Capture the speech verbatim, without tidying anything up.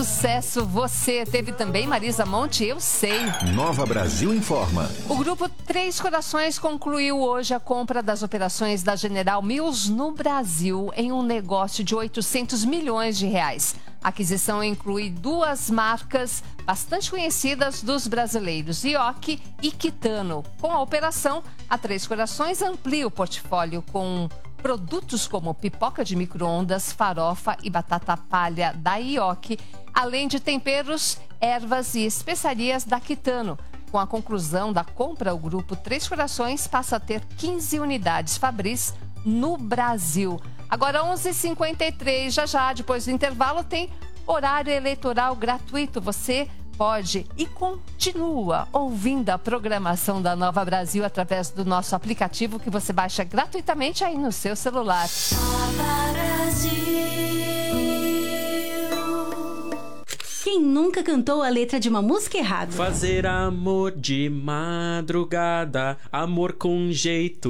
Sucesso, você. Teve também Marisa Monte, Eu Sei. Nova Brasil informa. O grupo Três Corações concluiu hoje a compra das operações da General Mills no Brasil em um negócio de oitocentos milhões de reais. A aquisição inclui duas marcas bastante conhecidas dos brasileiros, Ioki e Kitano. Com a operação, a Três Corações amplia o portfólio com produtos como pipoca de micro-ondas, farofa e batata palha da Ioki, além de temperos, ervas e especiarias da Kitano. Com a conclusão da compra, o grupo Três Corações passa a ter quinze unidades Fabris no Brasil. Agora, onze e cinquenta e três, já já, depois do intervalo, tem horário eleitoral gratuito. Você pode e continua ouvindo a programação da Nova Brasil através do nosso aplicativo que você baixa gratuitamente aí no seu celular. Nova Brasil. Quem nunca cantou a letra de uma música errada? Fazer amor de madrugada, amor com jeito